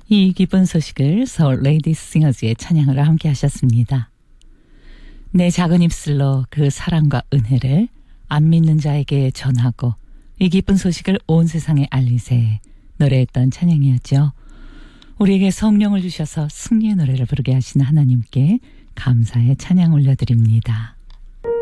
이 기쁜 소식을 서울 레이디스 싱어즈의 찬양으로 함께 하셨습니다. 내 작은 입술로 그 사랑과 은혜를 안 믿는 자에게 전하고 이 기쁜 소식을 온 세상에 알리세 노래했던 찬양이었죠. 우리에게 성령을 주셔서 승리의 노래를 부르게 하신 하나님께 감사의 찬양 올려드립니다.